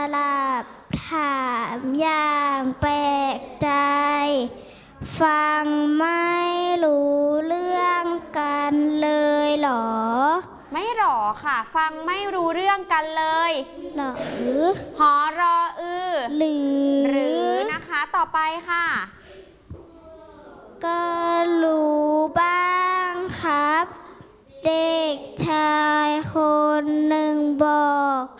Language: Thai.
ลับถามอย่างแปลกใจฟังไม่รู้เรื่องกันเลยเหรอไม่หรอค่ะฟังไม่รู้เรื่องกันเลยหรือหอรออือหรือนะคะต่อไปค่ะก็รู้บ้างครับเด็กชายคนหนึ่งบอก